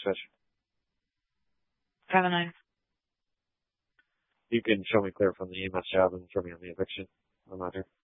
session. 7-9. You can show me clear from the EMS job and show me on the eviction. I'm not here.